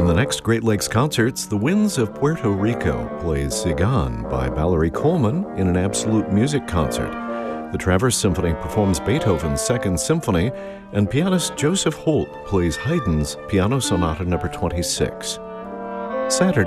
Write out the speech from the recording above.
the next Great Lakes concerts, the Winds of Puerto Rico plays Sigan by Valerie Coleman in an Absolute Music concert. The Traverse Symphony performs Beethoven's Second Symphony, and pianist Joseph Holt plays Haydn's Piano Sonata No. 26. Saturday,